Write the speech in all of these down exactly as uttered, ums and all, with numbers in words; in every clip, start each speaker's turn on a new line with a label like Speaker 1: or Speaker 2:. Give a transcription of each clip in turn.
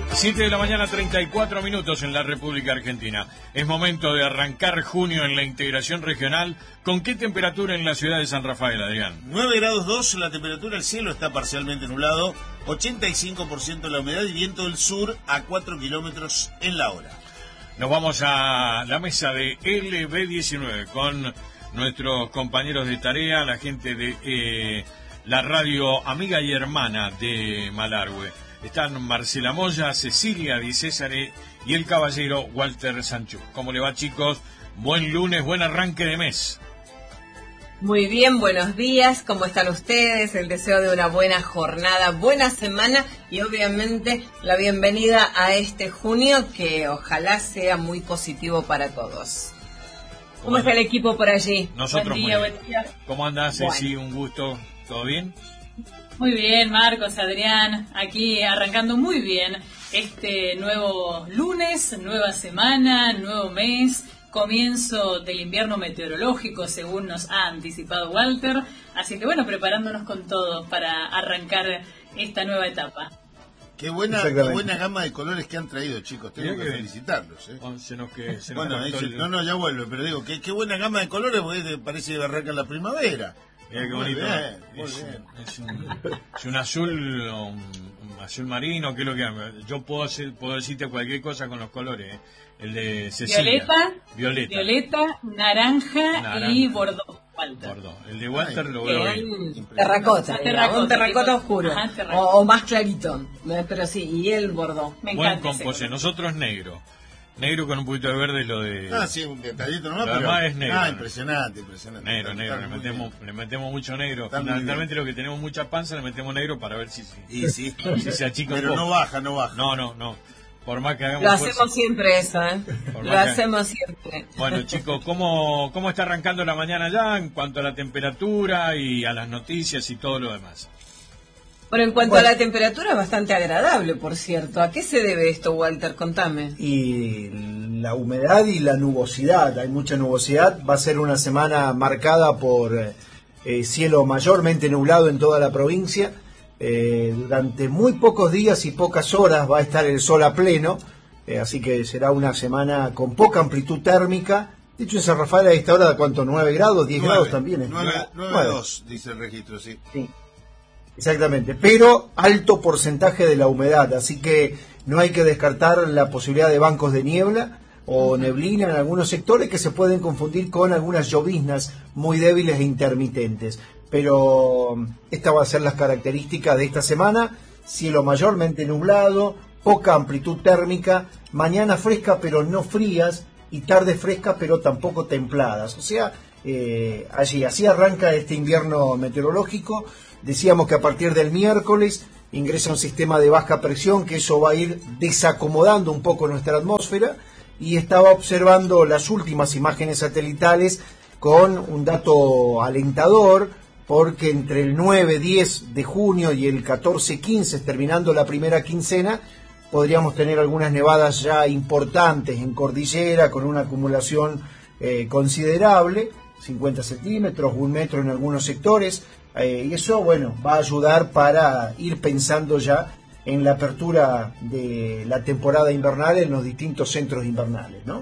Speaker 1: siete de la mañana, treinta y cuatro minutos en la República Argentina. Es momento de arrancar junio en la integración regional. ¿Con qué temperatura en la ciudad de San Rafael, Adrián?
Speaker 2: nueve grados dos, la temperatura, el cielo está parcialmente nublado, ochenta y cinco por ciento la humedad y viento del sur a cuatro kilómetros en la hora.
Speaker 1: Nos vamos a la mesa de L B diecinueve con nuestros compañeros de tarea, la gente de eh, la radio amiga y hermana de Malargüe. Están Marcela Moya, Cecilia Di Césare y el caballero Walter Sanchú. ¿Cómo le va, chicos? Buen lunes, buen arranque de mes.
Speaker 3: Muy bien, buenos días. ¿Cómo están ustedes? El deseo de una buena jornada, buena semana y obviamente la bienvenida a este junio que ojalá sea muy positivo para todos. ¿Cómo, ¿Cómo está el equipo por allí?
Speaker 1: Nosotros buen día, muy bien. Buen día. ¿Cómo andás, Ceci? Bueno. Un gusto. ¿Todo bien?
Speaker 4: Muy bien, Marcos, Adrián, aquí arrancando muy bien este nuevo lunes, nueva semana, nuevo mes, comienzo del invierno meteorológico, según nos ha anticipado Walter. Así que bueno, preparándonos con todo para arrancar esta nueva etapa.
Speaker 2: Qué buena, qué buena gama de colores que han traído, chicos. Tengo que, que felicitarlos. ¿eh?
Speaker 1: Se nos que, se nos
Speaker 2: bueno, dice, el... no, no, ya vuelve, pero digo, qué, qué buena gama de colores porque parece que arranca la primavera.
Speaker 1: Mira qué bonito. Bien, es, bien. Es, un, es un azul, un, un azul marino, ¿qué es lo que es? Yo puedo hacer, puedo decirte cualquier cosa con los colores. ¿eh? El de Cecilia.
Speaker 4: Violeta,
Speaker 1: Violeta,
Speaker 4: Violeta, naranja, naranja y bordó. Walter.
Speaker 1: Bordó. El de Walter Ay, lo veo bien.
Speaker 3: Terracota, terracota, un terracota oscuro.
Speaker 4: Ajá, terracota.
Speaker 3: O, o más clarito. Pero sí, y el bordó.
Speaker 1: Me encanta. Buen composé. Nosotros negro. Negro con un poquito de verde, lo de...
Speaker 2: Ah, sí, un detallito nomás,
Speaker 1: pero... además es negro.
Speaker 2: Ah, impresionante, impresionante.
Speaker 1: Negro, negro, le metemos, le metemos mucho negro. Está Fundamentalmente lo que tenemos mucha panza, le metemos negro para ver si, si,
Speaker 2: y sí.
Speaker 1: si se achica
Speaker 2: pero
Speaker 1: un poco.
Speaker 2: no baja, no baja.
Speaker 1: No, no, no. Por más que hagamos
Speaker 3: Lo
Speaker 1: fuerza.
Speaker 3: hacemos siempre eso, ¿eh? Lo que... hacemos siempre.
Speaker 1: Bueno, chicos, ¿cómo, ¿cómo está arrancando la mañana ya en cuanto a la temperatura y a las noticias y todo lo demás?
Speaker 3: Bueno, en cuanto
Speaker 5: bueno,
Speaker 3: a la temperatura, es bastante agradable, por cierto. ¿A qué se debe esto, Walter? Contame.
Speaker 5: Y la humedad y la nubosidad. Hay mucha nubosidad. Va a ser una semana marcada por eh, cielo mayormente nublado en toda la provincia. Eh, durante muy pocos días y pocas horas va a estar el sol a pleno. Eh, así que será una semana con poca amplitud térmica. De hecho, en San Rafael a esta hora, ¿cuánto? ¿nueve grados? ¿diez grados también? ¿eh?
Speaker 2: nueve coma dos dice el registro, sí.
Speaker 5: Sí. Exactamente, pero alto porcentaje de la humedad, así que no hay que descartar la posibilidad de bancos de niebla o neblina en algunos sectores que se pueden confundir con algunas lloviznas muy débiles e intermitentes. Pero esta va a ser las características de esta semana: cielo mayormente nublado, poca amplitud térmica, mañana fresca pero no frías y tarde fresca pero tampoco templadas. O sea, eh, allí, así arranca este invierno meteorológico. Decíamos que a partir del miércoles ingresa un sistema de baja presión, que eso va a ir desacomodando un poco nuestra atmósfera, y estaba observando las últimas imágenes satelitales con un dato alentador, porque entre el nueve diez de junio y el catorce quince, terminando la primera quincena, podríamos tener algunas nevadas ya importantes en cordillera, con una acumulación eh, considerable, cincuenta centímetros, un metro en algunos sectores. Eh, y eso, bueno, va a ayudar para ir pensando ya en la apertura de la temporada invernal en los distintos centros invernales, ¿no?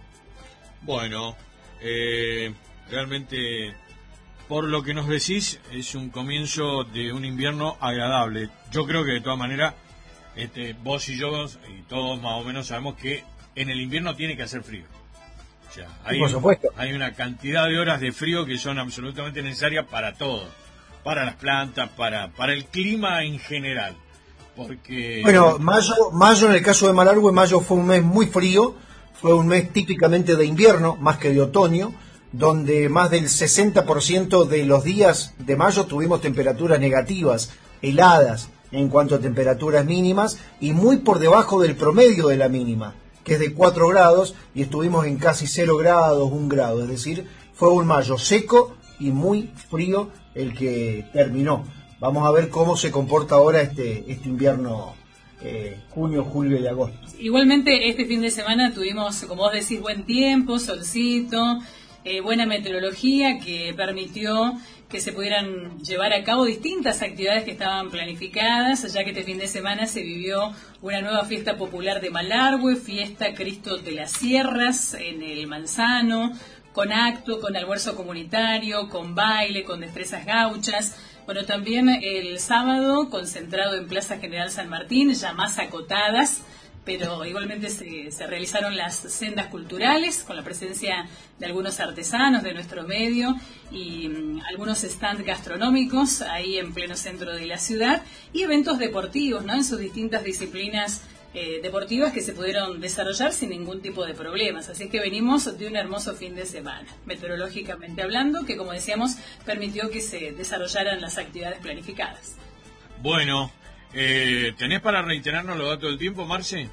Speaker 1: Bueno, eh, realmente, por lo que nos decís, es un comienzo de un invierno agradable. Yo creo que de todas maneras, este, vos y yo y todos más o menos sabemos que en el invierno tiene que hacer frío. O sea, hay,
Speaker 5: por supuesto.
Speaker 1: Hay una cantidad de horas de frío que son absolutamente necesarias para todo. Para las plantas, para, para el clima en general. Porque...
Speaker 5: Bueno, mayo, mayo en el caso de Malargüe, mayo fue un mes muy frío, fue un mes típicamente de invierno, más que de otoño, donde más del sesenta por ciento de los días de mayo tuvimos temperaturas negativas, heladas en cuanto a temperaturas mínimas, y muy por debajo del promedio de la mínima, que es de cuatro grados, y estuvimos en casi cero grados, un grado, es decir, fue un mayo seco y muy frío el que terminó. Vamos a ver cómo se comporta ahora este, este invierno, eh, junio, julio y agosto.
Speaker 4: Igualmente este fin de semana tuvimos, como vos decís, buen tiempo, solcito, eh, buena meteorología que permitió que se pudieran llevar a cabo distintas actividades que estaban planificadas, ya que este fin de semana se vivió una nueva fiesta popular de Malargüe, fiesta Cristo de las Sierras en el Manzano, con acto, con almuerzo comunitario, con baile, con destrezas gauchas. Bueno, también el sábado, concentrado en Plaza General San Martín, ya más acotadas, pero igualmente se, se realizaron las sendas culturales con la presencia de algunos artesanos de nuestro medio y um, algunos stands gastronómicos ahí en pleno centro de la ciudad y eventos deportivos, ¿no? En sus distintas disciplinas eh, deportivas que se pudieron desarrollar sin ningún tipo de problemas. Así que venimos de un hermoso fin de semana, meteorológicamente hablando, que como decíamos, permitió que se desarrollaran las actividades planificadas.
Speaker 1: Bueno, Eh, ¿tenés para reiterarnos los datos del tiempo, Marce?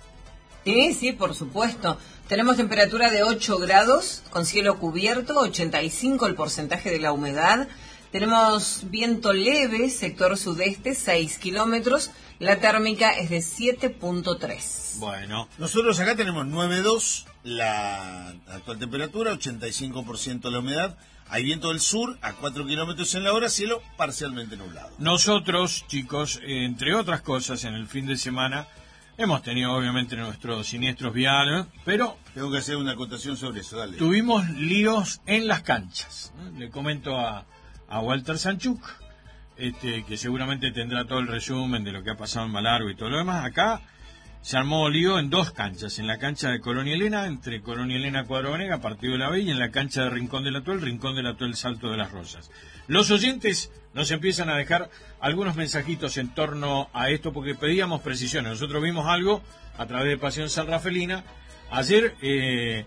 Speaker 3: Sí, sí, por supuesto. Tenemos temperatura de ocho grados, con cielo cubierto, ochenta y cinco el porcentaje de la humedad. Tenemos viento leve, sector sudeste, seis kilómetros. La térmica es de siete punto tres.
Speaker 1: Bueno.
Speaker 2: Nosotros acá tenemos nueve punto dos la actual temperatura, ochenta y cinco por ciento la humedad. Hay viento del sur a cuatro kilómetros en la hora, cielo parcialmente nublado.
Speaker 1: Nosotros, chicos, entre otras cosas, en el fin de semana hemos tenido obviamente nuestros siniestros viales, pero
Speaker 2: tengo que hacer una acotación sobre eso, dale.
Speaker 1: Tuvimos líos en las canchas. Le comento a, a Walter Sanchuk, este, que seguramente tendrá todo el resumen de lo que ha pasado en Malargüe y todo lo demás. Acá se armó lío en dos canchas, en la cancha de Colonia Elena, entre Colonia Elena Cuadro Venega, Partido de la B, y en la cancha de Rincón del Atuel, Rincón del Atuel, Salto de las Rosas. Los oyentes nos empiezan a dejar algunos mensajitos en torno a esto, porque pedíamos precisiones. Nosotros vimos algo a través de Pasión San Rafelina. Ayer, eh,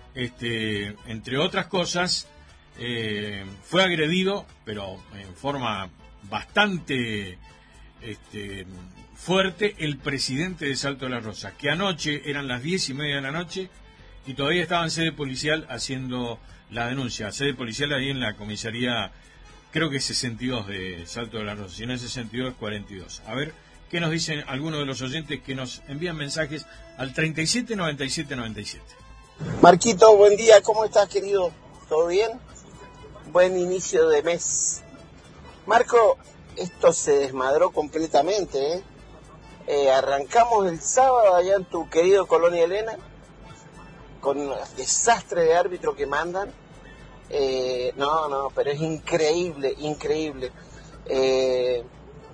Speaker 1: este, entre otras cosas, eh, fue agredido, pero en forma bastante este, fuerte, el presidente de Salto de las Rosas, que anoche eran las diez y media de la noche y todavía estaba en sede policial haciendo la denuncia. Sede policial ahí en la comisaría, creo que es sesenta y dos de Salto de las Rosas, si no es sesenta y dos es cuarenta y dos. A ver qué nos dicen algunos de los oyentes que nos envían mensajes al treinta y siete noventa y siete noventa y siete.
Speaker 6: Marquito, buen día, ¿cómo estás, querido? ¿Todo bien? Buen inicio de mes. Marco, esto se desmadró completamente, ¿eh? Eh, arrancamos el sábado allá en tu querido Colonia Elena, con el desastre de árbitro que mandan. Eh, no, no, pero es increíble, increíble. Eh,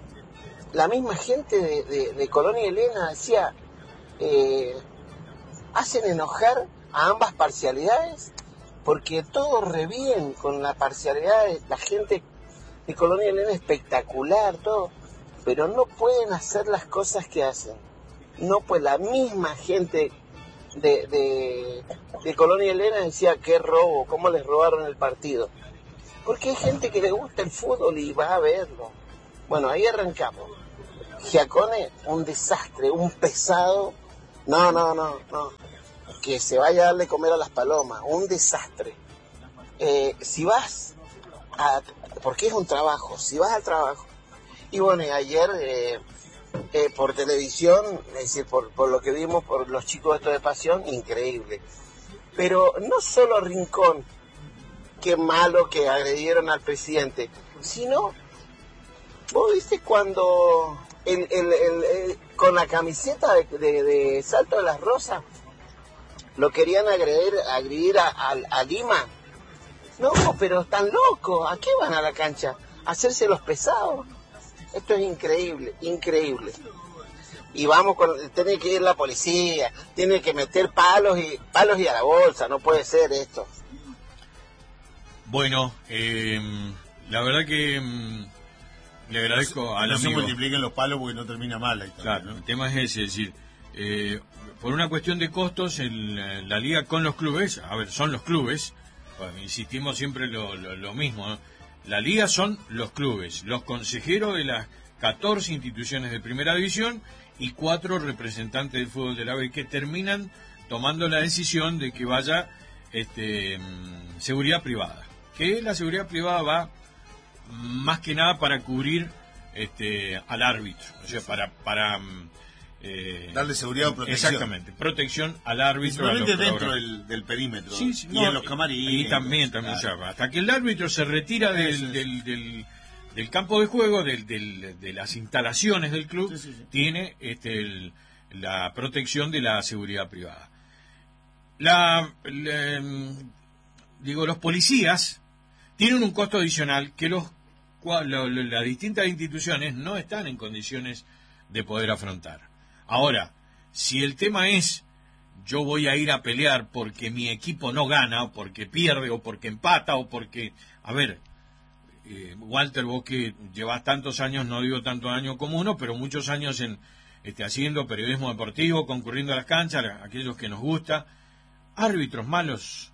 Speaker 6: la misma gente de, de, de Colonia Elena decía, eh, hacen enojar a ambas parcialidades, porque todo re bien con la parcialidad de la gente de Colonia Elena, espectacular, todo. Pero no pueden hacer las cosas que hacen. No, pues la misma gente de, de, de Colonia Elena decía, qué robo, cómo les robaron el partido. Porque hay gente que le gusta el fútbol y va a verlo. Bueno, ahí arrancamos. Giacone, un desastre, un pesado. No, no, no, no. Que se vaya a darle comer a las palomas, un desastre. Eh, si vas a... porque es un trabajo, si vas al trabajo, y bueno, ayer eh, eh, por televisión, es decir, por, por lo que vimos por los chicos estos de Pasión, increíble. Pero no solo Rincón, qué malo que agredieron al presidente, sino, vos viste cuando el, el, el, el, con la camiseta de, de, de Salto de las Rosas lo querían agredir, agredir a, a, a Lima. No, pero están locos, ¿a qué van a la cancha? ¿A hacerse los pesados? Esto es increíble, increíble. Y vamos con, tiene que ir la policía, tiene que meter palos y palos y a la bolsa, no puede ser esto.
Speaker 1: Bueno, eh, la verdad que eh, le agradezco al
Speaker 2: no
Speaker 1: amigo.
Speaker 2: No se multipliquen los palos porque no termina mal. Ahí
Speaker 1: claro, ¿no? El tema es ese, es decir, eh, por una cuestión de costos, el, la liga con los clubes, a ver, son los clubes, bueno, insistimos siempre lo, lo, lo mismo, ¿no? La liga son los clubes, los consejeros de las catorce instituciones de primera división y cuatro representantes del fútbol de la B que terminan tomando la decisión de que vaya este, seguridad privada. Que la seguridad privada va más que nada para cubrir este, al árbitro, o sea, para, para Eh,
Speaker 2: Darle seguridad o protección.
Speaker 1: Exactamente, protección al árbitro.
Speaker 2: Principalmente dentro del, del perímetro.
Speaker 1: Sí, sí,
Speaker 2: y
Speaker 1: no,
Speaker 2: en los camarines.
Speaker 1: Y también, también
Speaker 2: claro.
Speaker 1: o sea, hasta que el árbitro se retira del,
Speaker 2: Sí, sí.
Speaker 1: del, del, del campo de juego, del, del, de las instalaciones del club,
Speaker 2: Sí, sí, sí.
Speaker 1: tiene este, el, la protección de la seguridad privada. La, la, digo, los policías tienen un costo adicional que los lo, lo, las distintas instituciones no están en condiciones de poder afrontar. Ahora, si el tema es yo voy a ir a pelear porque mi equipo no gana, o porque pierde, o porque empata, o porque... A ver, eh, Walter, vos que llevas tantos años, no digo tantos años como uno, pero muchos años en este, haciendo periodismo deportivo, concurriendo a las canchas, a aquellos que nos gusta, árbitros malos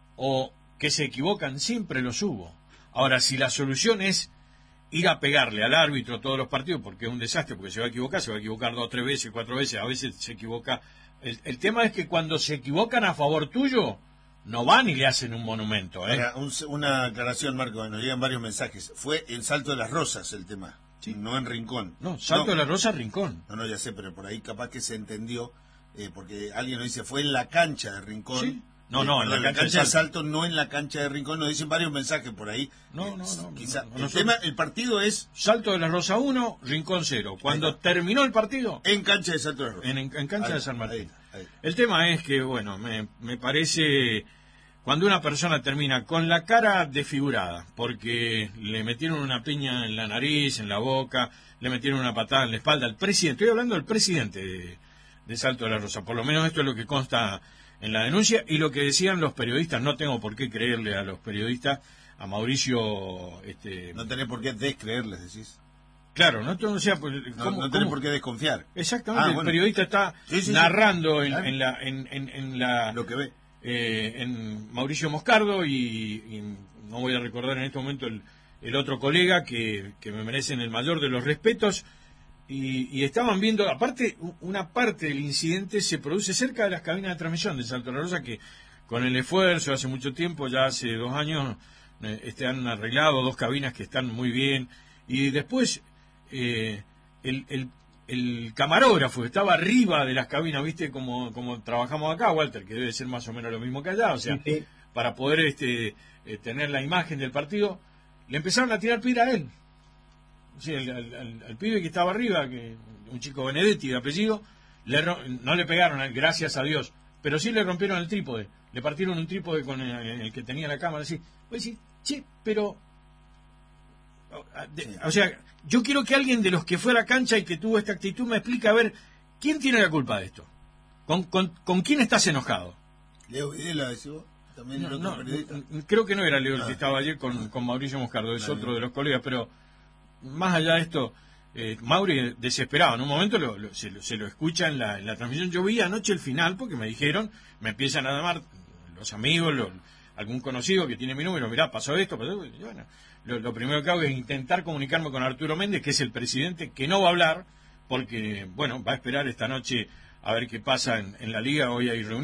Speaker 1: o que se equivocan, siempre los hubo. Ahora, si la solución es ir a pegarle al árbitro todos los partidos, porque es un desastre, porque se va a equivocar, se va a equivocar dos, tres veces, cuatro veces, a veces se equivoca. El, el tema es que cuando se equivocan a favor tuyo, no van y le hacen un monumento. ¿eh?
Speaker 2: Ahora, un, una aclaración, Marco, nos llegan varios mensajes. Fue en Salto de las Rosas el tema,
Speaker 1: Sí.
Speaker 2: no en Rincón.
Speaker 1: No, Salto
Speaker 2: no,
Speaker 1: de la Rosa, Rincón.
Speaker 2: No, no, ya sé, pero por ahí capaz que se entendió, eh, porque alguien nos dice, fue en la cancha de Rincón.
Speaker 1: Sí. No, no, en la
Speaker 2: en
Speaker 1: cancha de
Speaker 2: de
Speaker 1: Salto.
Speaker 2: Salto, no en la cancha de Rincón. Nos dicen varios mensajes por ahí.
Speaker 1: No,
Speaker 2: Eh,
Speaker 1: no, no,
Speaker 2: Quizá,
Speaker 1: no, no,
Speaker 2: el
Speaker 1: nosotros-
Speaker 2: tema, el partido es
Speaker 1: Salto de la Rosa uno, Rincón cero. Cuando
Speaker 2: Ahí está.
Speaker 1: terminó el partido,
Speaker 2: en cancha de Salto de las Rosas.
Speaker 1: en, en cancha
Speaker 2: Ahí,
Speaker 1: de San Martín.
Speaker 2: ahí, ahí.
Speaker 1: El tema es que, bueno, me, me parece cuando una persona termina con la cara desfigurada, porque le metieron una piña en la nariz, en la boca, le metieron una patada en la espalda al presidente, estoy hablando del presidente de, de Salto de la Rosa, por lo menos esto es lo que consta en la denuncia y lo que decían los periodistas, no tengo por qué creerle a los periodistas, a Mauricio... Este,
Speaker 2: No tenés por qué descreerles, decís.
Speaker 1: claro, no, o sea, pues,
Speaker 2: No,
Speaker 1: ¿cómo-
Speaker 2: no tenés
Speaker 1: cómo?
Speaker 2: por qué desconfiar.
Speaker 1: Exactamente,
Speaker 2: Ah,
Speaker 1: el
Speaker 2: bueno.
Speaker 1: periodista está
Speaker 2: Sí, sí, sí.
Speaker 1: narrando en,
Speaker 2: Claro.
Speaker 1: en la en, en, en la
Speaker 2: Lo que ve.
Speaker 1: eh, en Mauricio Moscardo y, y no voy a recordar en este momento el, el otro colega que, que me merecen el mayor de los respetos y, y estaban viendo, aparte u- una parte del incidente se produce cerca de las cabinas de transmisión de Salto de la Rosa que con el esfuerzo hace mucho tiempo, ya hace dos años eh, este, han arreglado dos cabinas que están muy bien y después eh, el, el el camarógrafo que estaba arriba de las cabinas, viste como, como trabajamos acá, Walter, que debe ser más o menos lo mismo que allá, o sea,
Speaker 5: Sí.
Speaker 1: para poder este eh, tener la imagen del partido, le empezaron a tirar piedra a él. O sea, al, al- al- al pibe que estaba arriba, que un chico Benedetti de apellido, le ro- no le pegaron, eh, gracias a Dios, pero sí le rompieron el trípode, le partieron un trípode con el, el que tenía la cámara, así. Pues sí, che, pero... De- o sea, yo quiero que alguien de los que fue a la cancha y que tuvo esta actitud me explique a ver quién tiene la culpa de esto. ¿Con, con, con quién estás enojado?
Speaker 2: Leo Videla, decís vos, también el
Speaker 1: No,
Speaker 2: otro
Speaker 1: no,
Speaker 2: periodista.
Speaker 1: n- creo que no era Leo el
Speaker 2: Ah.
Speaker 1: que estaba ayer con, con Mauricio Moscardo, es
Speaker 2: Claro.
Speaker 1: otro de los colegas, pero más allá de esto, eh, Mauri desesperado, en un momento lo, lo- se, lo, se lo escucha en la, en la transmisión. Yo vi anoche el final porque me dijeron, me empiezan a llamar los amigos, los- algún conocido que tiene mi número, mirá, pasó esto, pasó esto. Y bueno, lo, lo primero que hago es intentar comunicarme con Arturo Méndez, que es el presidente, que no va a hablar, porque, bueno, va a esperar esta noche a ver qué pasa en, en la liga. Hoy hay reunión.